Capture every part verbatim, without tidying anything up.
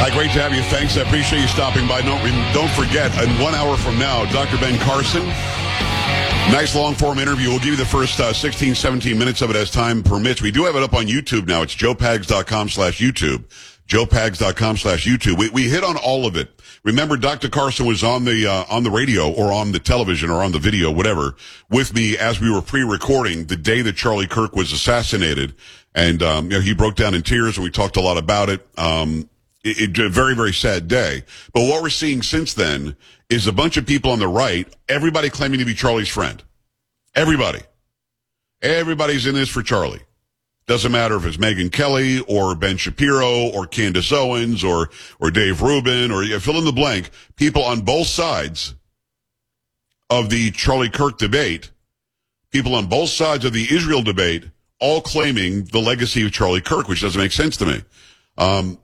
Hi, great to have you. Thanks. I appreciate you stopping by. Don't, don't forget, in one hour from now, Doctor Ben Carson, nice long-form interview. We'll give you the first uh, sixteen, seventeen minutes of it as time permits. We do have it up on YouTube now. It's joe pags dot com slash YouTube. joe pags dot com slash YouTube. We, we hit on all of it. Remember, Doctor Carson was on the uh, on the radio or on the television or on the video, whatever, with me as we were pre-recording the day that Charlie Kirk was assassinated. And um, you know, he broke down in tears, and we talked a lot about it. Um It, it, a very, very sad day. But what we're seeing since then is a bunch of people on the right, everybody claiming to be Charlie's friend. Everybody. Everybody's in this for Charlie. Doesn't matter if it's Megyn Kelly or Ben Shapiro or Candace Owens or, or Dave Rubin or you fill in the blank. People on both sides of the Charlie Kirk debate, people on both sides of the Israel debate, all claiming the legacy of Charlie Kirk, which doesn't make sense to me. Um,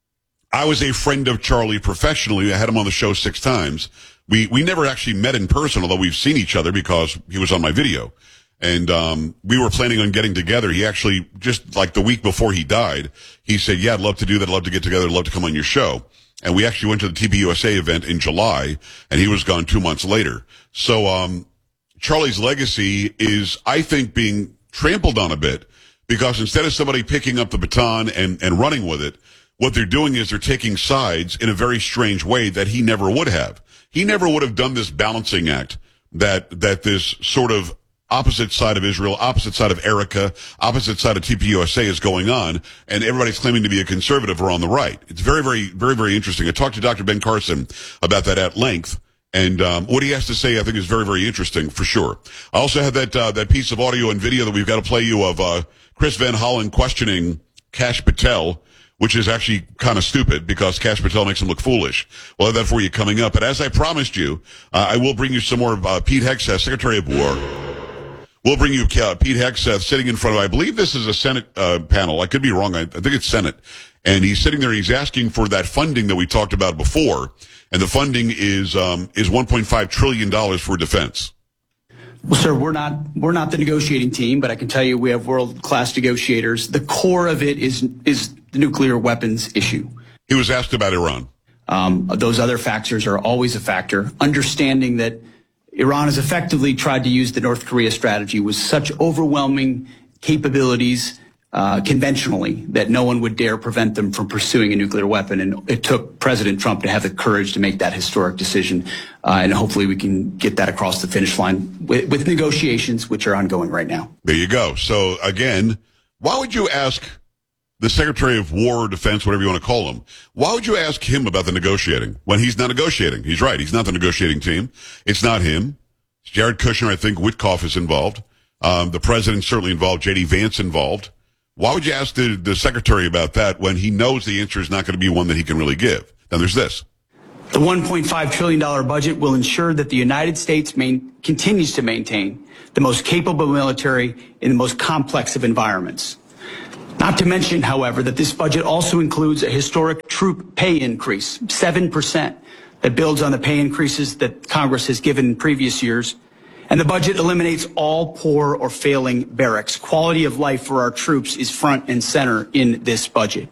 I was a friend of Charlie professionally. I had him on the show six times. We we never actually met in person, although we've seen each other because he was on my video. And um we were planning on getting together. He actually, just like the week before he died, he said, yeah, I'd love to do that. I'd love to get together. I'd love to come on your show. And we actually went to the T B U S A event in July, and he was gone two months later. So um Charlie's legacy is, I think, being trampled on a bit because instead of somebody picking up the baton and, and running with it, what they're doing is they're taking sides in a very strange way that he never would have. He never would have done this balancing act that that this sort of opposite side of Israel, opposite side of Erica, opposite side of T P U S A is going on, and everybody's claiming to be a conservative or on the right. It's very, very, very, very interesting. I talked to Doctor Ben Carson about that at length, and um, what he has to say I think is very, very interesting for sure. I also had that uh, that piece of audio and video that we've got to play you of uh, Chris Van Hollen questioning Kash Patel, which is actually kind of stupid because Kash Patel makes him look foolish. We'll have that for you coming up. But as I promised you, uh, I will bring you some more of uh, Pete Hegseth, Secretary of War. We'll bring you uh, Pete Hegseth sitting in front of, I believe this is a Senate uh, panel. I could be wrong. I, I think it's Senate. And he's sitting there. He's asking for that funding that we talked about before. And the funding is um, is one point five trillion dollars for defense. Well, sir, we're not we're not the negotiating team, but I can tell you we have world-class negotiators. The core of it is is the nuclear weapons issue. He was asked about Iran. Um, those other factors are always a factor. Understanding that Iran has effectively tried to use the North Korea strategy with such overwhelming capabilities uh, conventionally that no one would dare prevent them from pursuing a nuclear weapon. And it took President Trump to have the courage to make that historic decision. Uh, and hopefully we can get that across the finish line with, with negotiations, which are ongoing right now. There you go. So, again, why would you ask the Secretary of War or Defense, whatever you want to call him, why would you ask him about the negotiating when he's not negotiating? He's right. He's not the negotiating team. It's not him. It's Jared Kushner. I think Witkoff is involved. Um, the president's certainly involved. J D Vance involved. Why would you ask the, the secretary about that when he knows the answer is not going to be one that he can really give? Then there's this. The one point five trillion dollars budget will ensure that the United States main, continues to maintain the most capable military in the most complex of environments. Not to mention, however, that this budget also includes a historic troop pay increase, seven percent, that builds on the pay increases that Congress has given in previous years. And the budget eliminates all poor or failing barracks. Quality of life for our troops is front and center in this budget.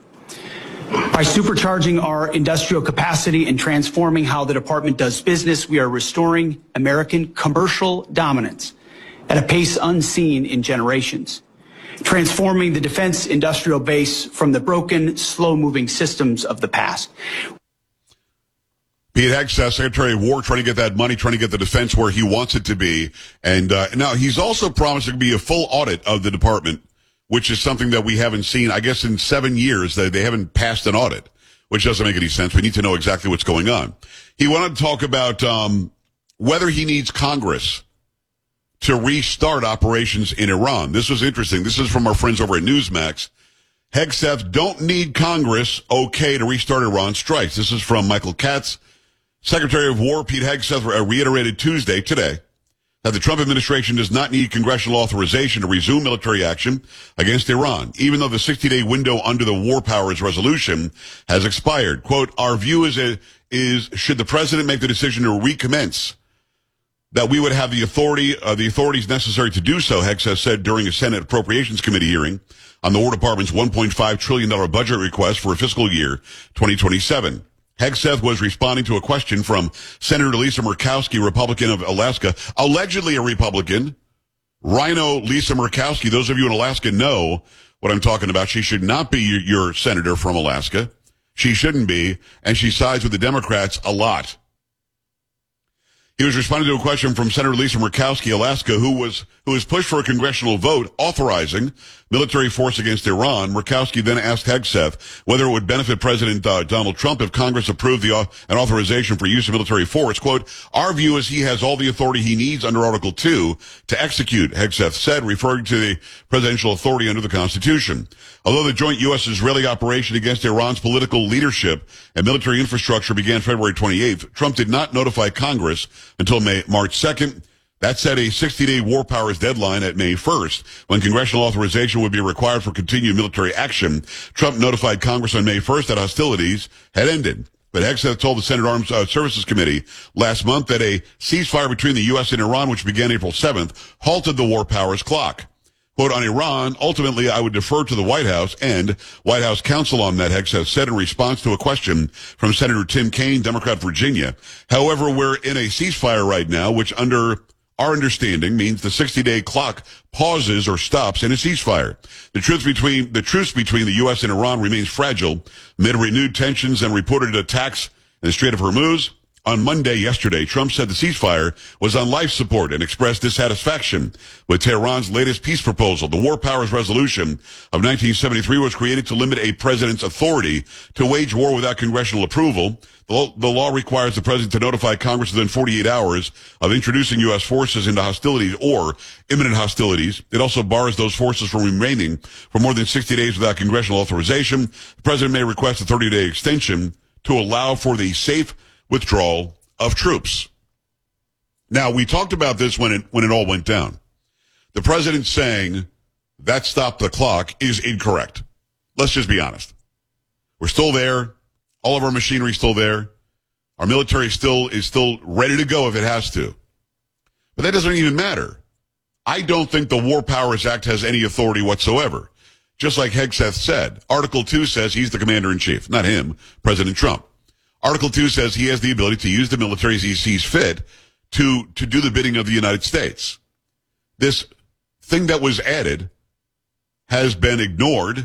By supercharging our industrial capacity and transforming how the department does business, we are restoring American commercial dominance at a pace unseen in generations, transforming the defense industrial base from the broken, slow-moving systems of the past. Pete Hegseth, Secretary of War, trying to get that money, trying to get the defense where he wants it to be. And uh, now he's also promised there to be a full audit of the department, which is something that we haven't seen, I guess, in seven years. They, they haven't passed an audit, which doesn't make any sense. We need to know exactly what's going on. He wanted to talk about um, whether he needs Congress to restart operations in Iran. This was interesting. This is from our friends over at Newsmax. Hegseth don't need Congress okay to restart Iran strikes. This is from Michael Katz. Secretary of War Pete Hegseth reiterated Tuesday, today, that the Trump administration does not need congressional authorization to resume military action against Iran, even though the sixty-day window under the War Powers Resolution has expired. Quote, our view is, a, is should the president make the decision to recommence that we would have the authority, uh, the authorities necessary to do so, Hegseth said during a Senate Appropriations Committee hearing on the War Department's one point five trillion dollars budget request for fiscal year twenty twenty-seven. Hegseth was responding to a question from Senator Lisa Murkowski, Republican of Alaska, allegedly a Republican. Rhino Lisa Murkowski, those of you in Alaska know what I'm talking about. She should not be your, your senator from Alaska. She shouldn't be, and she sides with the Democrats a lot. He was responding to a question from Senator Lisa Murkowski, Alaska, who was who was pushed for a congressional vote authorizing military force against Iran. Murkowski then asked Hegseth whether it would benefit President uh, Donald Trump if Congress approved the uh, an authorization for use of military force. Quote, "Our view is he has all the authority he needs under Article two to execute," Hegseth said, referring to the presidential authority under the Constitution. Although the joint U S-Israeli operation against Iran's political leadership and military infrastructure began February twenty-eighth, Trump did not notify Congress until May, March second. That set a sixty-day war powers deadline at May first, when congressional authorization would be required for continued military action. Trump notified Congress on May first that hostilities had ended. But Hegseth told the Senate Armed uh, Services Committee last month that a ceasefire between the U S and Iran, which began April seventh, halted the war powers clock. Quote, "On Iran, ultimately I would defer to the White House and White House counsel on that," Hegseth said in response to a question from Senator Tim Kaine, Democrat, Virginia. However, we're in a ceasefire right now, which under our understanding means the sixty-day clock pauses or stops in a ceasefire. The truth between the truce between the U S and Iran remains fragile amid renewed tensions and reported attacks in the Strait of Hormuz. On Monday, yesterday, Trump said the ceasefire was on life support and expressed dissatisfaction with Tehran's latest peace proposal. The War Powers Resolution of nineteen seventy-three was created to limit a president's authority to wage war without congressional approval. The, the law requires the president to notify Congress within forty-eight hours of introducing U S forces into hostilities or imminent hostilities. It also bars those forces from remaining for more than sixty days without congressional authorization. The president may request a thirty-day extension to allow for the safe withdrawal of troops. Now, we talked about this when it when it all went down. The president saying that stopped the clock is incorrect. Let's just be honest. We're still there. All of our machinery is still there. Our military still is still ready to go if it has to. But that doesn't even matter. I don't think the War Powers Act has any authority whatsoever. Just like Hegseth said, Article two says he's the commander-in-chief, not him, President Trump. Article two says he has the ability to use the military as he sees fit to, to do the bidding of the United States. This thing that was added has been ignored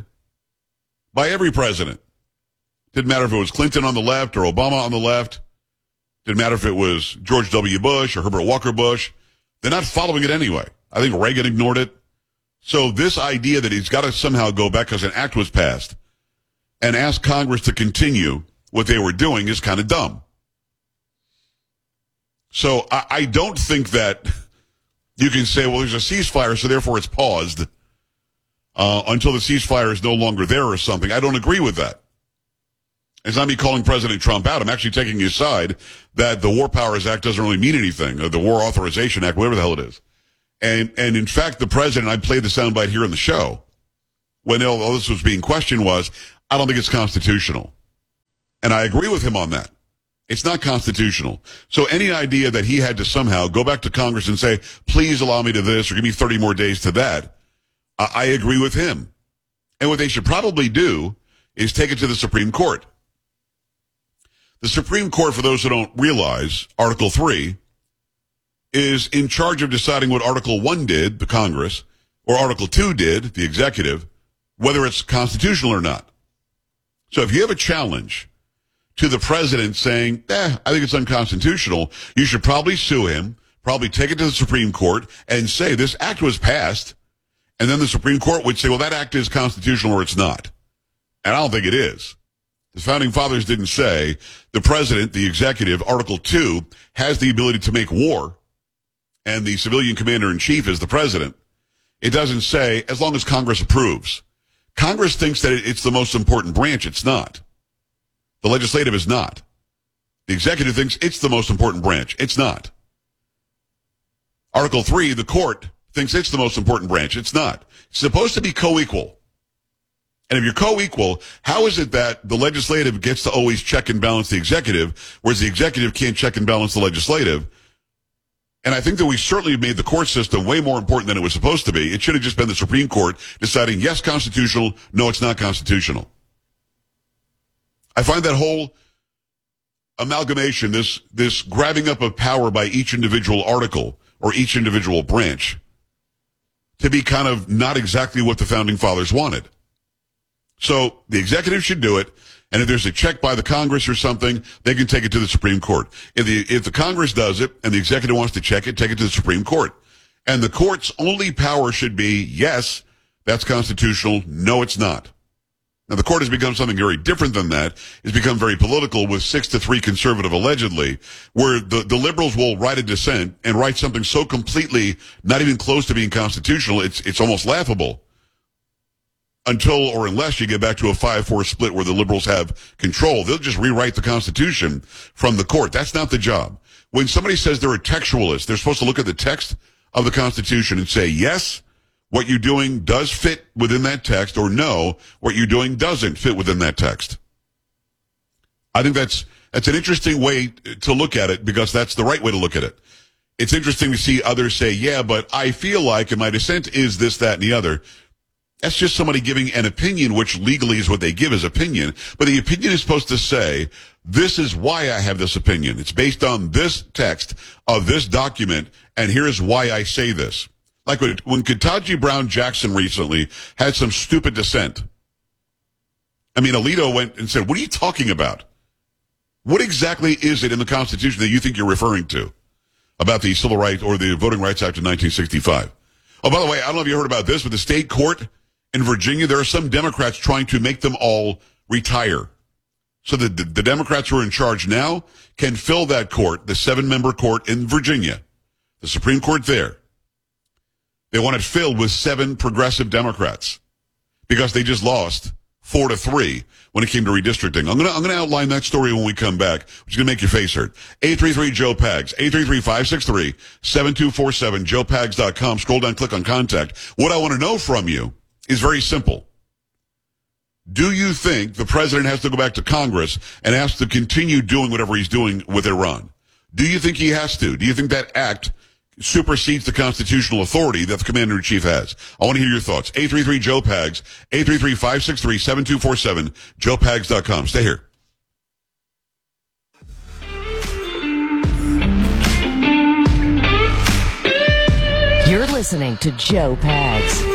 by every president. Didn't matter if it was Clinton on the left or Obama on the left. Didn't matter if it was George W. Bush or Herbert Walker Bush. They're not following it anyway. I think Reagan ignored it. So this idea that he's got to somehow go back because an act was passed and ask Congress to continue what they were doing is kind of dumb. So I, I don't think that you can say, well, there's a ceasefire, so therefore it's paused uh, until the ceasefire is no longer there or something. I don't agree with that. It's not me calling President Trump out. I'm actually taking his side that the War Powers Act doesn't really mean anything, or the War Authorization Act, whatever the hell it is. And, and in fact, the president, I played the soundbite here in the show, when all, all this was being questioned was, I don't think it's constitutional. And I agree with him on that. It's not constitutional. So any idea that he had to somehow go back to Congress and say, please allow me to this or give me thirty more days to that, I, I agree with him. And what they should probably do is take it to the Supreme Court. The Supreme Court, for those who don't realize, Article three, is in charge of deciding what Article one did, the Congress, or Article two did, the executive, whether it's constitutional or not. So if you have a challenge to the president saying, eh, I think it's unconstitutional, you should probably sue him, probably take it to the Supreme Court and say this act was passed, and then the Supreme Court would say, well, that act is constitutional or it's not. And I don't think it is. The Founding Fathers didn't say the president, the executive, Article two, has the ability to make war, and the civilian commander-in-chief is the president. It doesn't say, as long as Congress approves. Congress thinks that it's the most important branch. It's not. The legislative is not. The executive thinks it's the most important branch. It's not. Article three, the court thinks it's the most important branch. It's not. It's supposed to be co-equal. And if you're co-equal, how is it that the legislative gets to always check and balance the executive, whereas the executive can't check and balance the legislative? And I think that we certainly made the court system way more important than it was supposed to be. It should have just been the Supreme Court deciding, yes, constitutional, no, it's not constitutional. I find that whole amalgamation, this, this grabbing up of power by each individual article or each individual branch, to be kind of not exactly what the founding fathers wanted. So the executive should do it, and if there's a check by the Congress or something, they can take it to the Supreme Court. If the, if the Congress does it and the executive wants to check it, take it to the Supreme Court. And the court's only power should be, yes, that's constitutional, no, it's not. Now, the court has become something very different than that. It's become very political with six to three conservative, allegedly, where the, the liberals will write a dissent and write something so completely not even close to being constitutional, it's, it's almost laughable. Until or unless you get back to a five four split where the liberals have control, they'll just rewrite the Constitution from the court. That's not the job. When somebody says they're a textualist, they're supposed to look at the text of the Constitution and say, yes, what you're doing does fit within that text, or no, what you're doing doesn't fit within that text. I think that's that's an interesting way to look at it, because that's the right way to look at it. It's interesting to see others say, yeah, but I feel like, and my dissent is this, that, and the other. That's just somebody giving an opinion, which legally is what they give as opinion. But the opinion is supposed to say, this is why I have this opinion. It's based on this text of this document, and here's why I say this. Like when, when Ketanji Brown Jackson recently had some stupid dissent. I mean, Alito went and said, what are you talking about? What exactly is it in the Constitution that you think you're referring to about the Civil Rights or the Voting Rights Act of nineteen sixty-five? Oh, by the way, I don't know if you heard about this, but the state court in Virginia, there are some Democrats trying to make them all retire. So the, the, the Democrats who are in charge now can fill that court, the seven-member court in Virginia, the Supreme Court there. They want it filled with seven progressive Democrats because they just lost four to three when it came to redistricting. I'm going to, I'm going to outline that story when we come back, which is going to make your face hurt. eight three three Joe Pags, eight three three, five six three, seven two four seven, joe pags dot com. Scroll down, click on contact. What I want to know from you is very simple. Do you think the president has to go back to Congress and ask to continue doing whatever he's doing with Iran? Do you think he has to? Do you think that act supersedes the constitutional authority that the commander-in-chief has? I want to hear your thoughts. eight three three Joe Pags, eight three three, five six three, seven two four seven, joe pags dot com. Stay here. You're listening to Joe Pags.